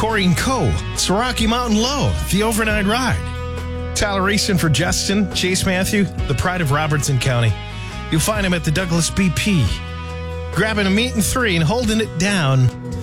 Corey and Co. It's the Rocky Mountain Low, the overnight ride. Tyler racing for Justin, Chase Matthew, the pride of Robertson County. You'll find him at the Douglas BP, grabbing a meat and three and holding it down